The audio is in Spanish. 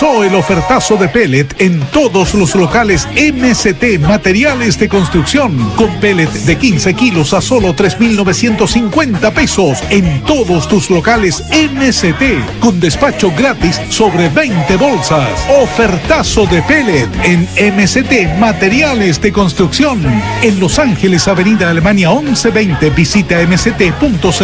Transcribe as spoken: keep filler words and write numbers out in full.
Comenzó el ofertazo de pellet en todos los locales M C T Materiales de Construcción, con pellet de quince kilos a solo tres mil novecientos cincuenta pesos en todos tus locales M C T, con despacho gratis sobre veinte bolsas. Ofertazo de pellet en M C T Materiales de Construcción, en Los Ángeles, Avenida Alemania once veinte. Visita m c t punto c l.